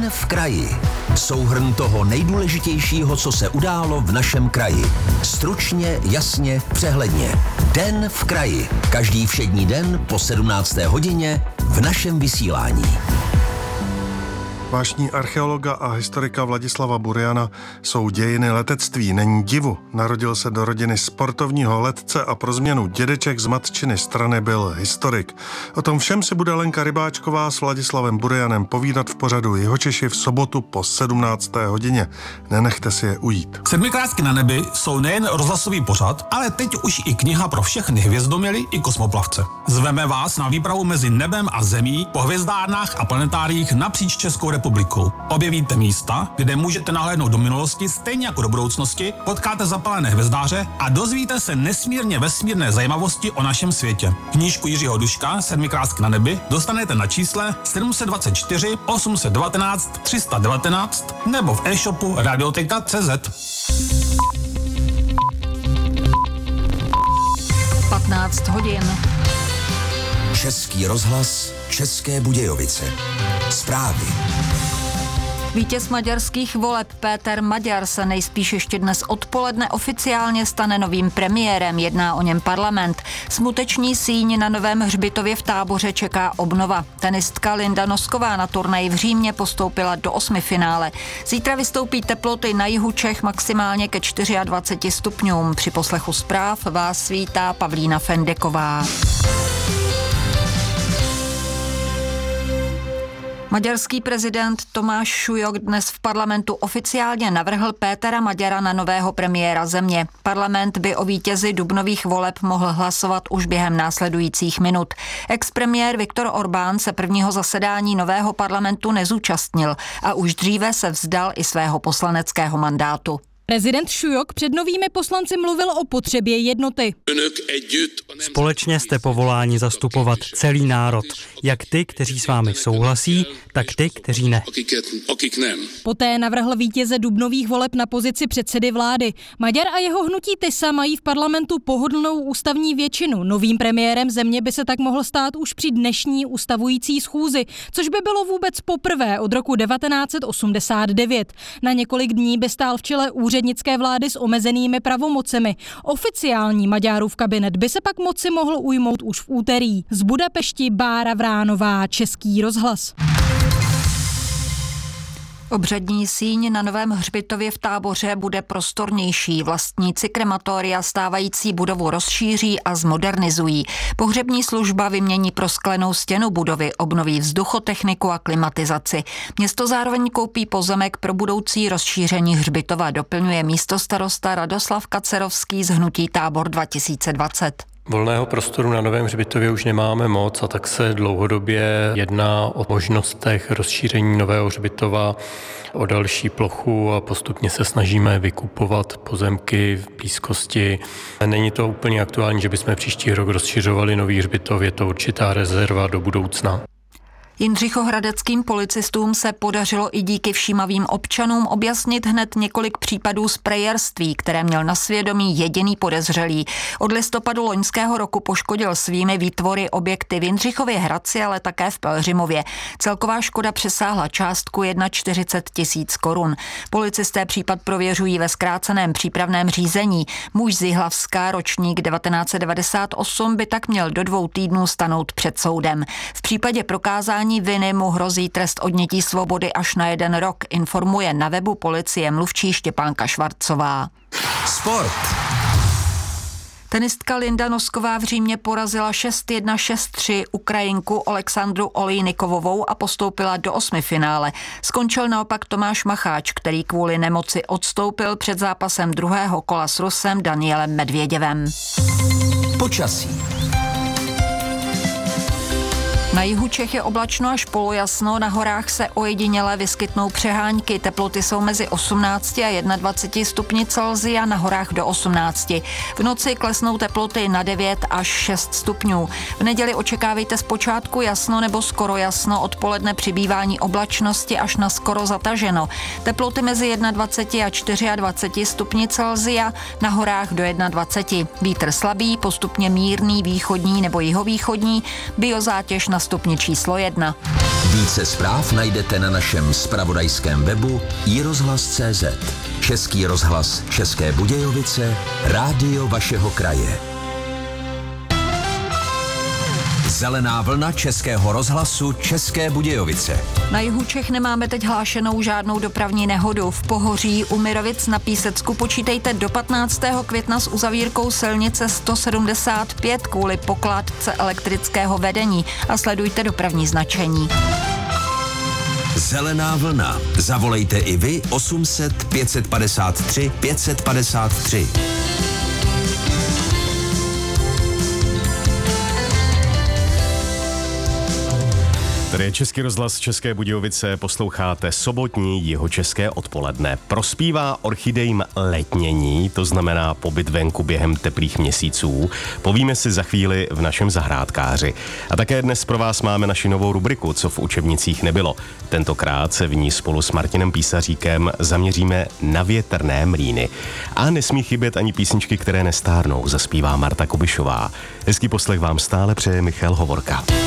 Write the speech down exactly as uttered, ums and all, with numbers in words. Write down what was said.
Den v kraji. Souhrn toho nejdůležitějšího, co se událo v našem kraji. Stručně, jasně, přehledně. Den v kraji. Každý všední den po sedmnácté hodině v našem vysílání. Vášní archeologa a historika Vladislava Buriana jsou dějiny letectví. Není divu. Narodil se do rodiny sportovního letce a pro změnu dědeček z matčiny strany byl historik. O tom všem si bude Lenka Rybáčková s Vladislavem Burianem povídat v pořadu Jihočeši v sobotu po sedmnácté hodině. Nenechte si je ujít. Sedmikrásky na nebi jsou nejen rozhlasový pořad, ale teď už i kniha pro všechny hvězdoměly i kosmoplavce. Zveme vás na výpravu mezi nebem a zemí po hvězdárnách a planetáriích napříč Českou republikou. Objevíte místa, kde můžete nahlédnout do minulosti stejně jako do budoucnosti, potkáte zapalené hvězdáře a dozvíte se nesmírně vesmírné zajímavosti o našem světě. Knížku Jiřího Duška Sedmikrásky na nebi dostanete na čísle sedm set dvacet čtyři osm set devatenáct tři sta devatenáct nebo v e-shopu radioteka tečka cé zet. patnáct hodin. Český rozhlas, České Budějovice. Zprávy. Vítěz maďarských voleb Péter Maďar se nejspíš ještě dnes odpoledne oficiálně stane novým premiérem, jedná o něm parlament. Smuteční síň na Novém hřbitově v Táboře čeká obnova. Tenistka Linda Nosková na turnaji v Římě postoupila do osmifinále. Zítra vystoupí teploty na jihu Čech maximálně ke dvaceti čtyřem stupňům. Při poslechu zpráv vás vítá Pavlína Fendeková. Maďarský prezident Tomáš Šujok dnes v parlamentu oficiálně navrhl Pétera Maďara na nového premiéra země. Parlament by o vítězi dubnových voleb mohl hlasovat už během následujících minut. Expremiér Viktor Orbán se prvního zasedání nového parlamentu nezúčastnil a už dříve se vzdal i svého poslaneckého mandátu. Prezident Šujok před novými poslanci mluvil o potřebě jednoty. Společně jste povoláni zastupovat celý národ, jak ty, kteří s vámi souhlasí, tak ty, kteří ne. Poté navrhl vítěze dubnových voleb na pozici předsedy vlády. Maďar a jeho hnutí Tisa mají v parlamentu pohodlnou ústavní většinu. Novým premiérem země by se tak mohl stát už při dnešní ustavující schůzi, což by bylo vůbec poprvé od roku devatenáct set osmdesát devět. Na několik dní by stál v čele úřednické vlády s omezenými pravomocemi. Oficiální Maďarův kabinet by se pak moci mohl ujmout už v úterý. Z Budapešti Bára Vránová, Český rozhlas. Obřadní síň na Novém hřbitově v Táboře bude prostornější. Vlastníci krematoria stávající budovu rozšíří a zmodernizují. Pohřební služba vymění prosklenou stěnu budovy, obnoví vzduchotechniku a klimatizaci. Město zároveň koupí pozemek pro budoucí rozšíření hřbitova, doplňuje místostarosta Radoslav Kacerovský z hnutí Tábor dva tisíce dvacet. Volného prostoru na Novém hřbitově už nemáme moc a tak se dlouhodobě jedná o možnostech rozšíření Nového hřbitova o další plochu a postupně se snažíme vykupovat pozemky v blízkosti. Není to úplně aktuální, že bychom příští rok rozšiřovali Nový hřbitov, je to určitá rezerva do budoucna. Jindřichohradeckým policistům se podařilo i díky všímavým občanům objasnit hned několik případů sprejérství, které měl na svědomí jediný podezřelý. Od listopadu loňského roku poškodil svými výtvory objekty v Jindřichově Hradci, ale také v Pelhřimově. Celková škoda přesáhla částku čtyřicet jedna tisíc korun. Policisté případ prověřují ve zkráceném přípravném řízení. Muž z Jihlavska, ročník devatenáct set devadesát osm, by tak měl do dvou týdnů stanout před soudem. V případě prokázání viny mu hrozí trest odnětí svobody až na jeden rok, informuje na webu policie mluvčí Štěpánka Švarcová. Sport. Tenistka Linda Nosková v Římě porazila šest jedna šest tři Ukrajinku Alexandru Olejnikovovou a postoupila do osmifinále. Skončil naopak Tomáš Macháč, který kvůli nemoci odstoupil před zápasem druhého kola s Rusem Danielem Medvěděvem. Počasí. Na jihu Čech je oblačno až polojasno, na horách se ojediněle vyskytnou přehánky, teploty jsou mezi osmnácti a dvaceti jedním stupni Celsia, na horách do osmnácti. V noci klesnou teploty na devět až šest stupňů. V neděli očekávejte zpočátku jasno nebo skoro jasno, odpoledne přibývání oblačnosti až na skoro zataženo. Teploty mezi dvaceti jedním a dvaceti čtyřmi stupni Celsia, na horách do dvaceti jednoho. Vítr slabý, postupně mírný, východní nebo jihovýchodní, biozátěž na stupni číslo jedna. Více zpráv najdete na našem zpravodajském webu i rozhlas tečka cé zet. Český rozhlas České Budějovice, rádio vašeho kraje. Zelená vlna Českého rozhlasu České Budějovice. Na jihu Čech nemáme teď hlášenou žádnou dopravní nehodu. V Pohoří u Mirovic na Písecku počítejte do patnáctého května s uzavírkou silnice sto sedmdesát pět kvůli pokládce elektrického vedení a sledujte dopravní značení. Zelená vlna. Zavolejte i vy osm set pět set padesát tři pět set padesát tři. Tady je Český rozhlas České Budějovice, posloucháte sobotní jihočeské odpoledne. Prospívá orchidejím letnění, to znamená pobyt venku během teplých měsíců. Povíme si za chvíli v našem zahrádkáři. A také dnes pro vás máme naši novou rubriku, co v učebnicích nebylo. Tentokrát se v ní spolu s Martinem Písaříkem zaměříme na větrné mlýny. A nesmí chybět ani písničky, které nestárnou, zaspívá Marta Kubišová. Hezký poslech vám stále přeje Michal Hovorka.